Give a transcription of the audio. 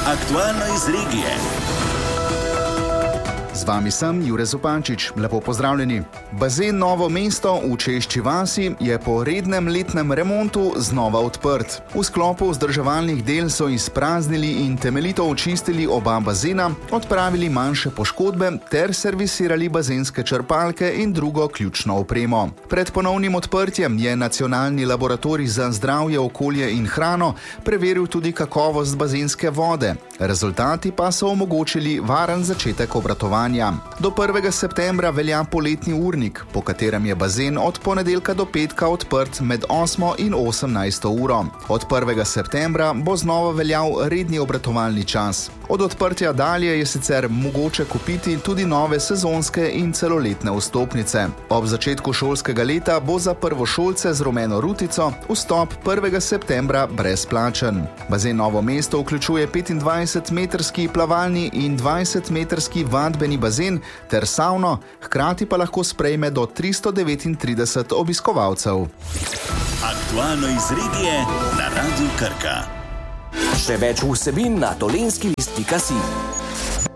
Aktualno iz regije. Z vami sem Jure Zupančič. Lepo pozdravljeni. Bazen Novo mesto v Češči vasi je po rednem letnem remontu znova odprt. V sklopu vzdrževalnih del so izpraznili in temeljito očistili oba bazena, odpravili manjše poškodbe ter servisirali bazenske črpalke in drugo ključno opremo. Pred ponovnim odprtjem je Nacionalni laboratorij za zdravje, okolje in hrano preveril tudi kakovost bazenske vode. Rezultati pa so omogočili varen začetek obratovanja. Do 1. septembra velja poletni urnik, po katerem je bazen od ponedeljka do petka odprt med 8 in 18 uro. Od 1. septembra bo znova veljal redni obratovalni čas. Od odprtja dalje je sicer mogoče kupiti tudi nove sezonske in celoletne vstopnice. Ob začetku šolskega leta bo za prvošolce z rumeno rutico vstop 1. septembra brezplačen. Bazen Novo mesto vključuje 25-metrski plavalni in 20-metrski vadbeni bazen ter savno, hkrati pa lahko sprejme do 339 obiskovalcev. Aktualno iz regije na Radiu Krka. Še več vsebin na dolenskilist.si.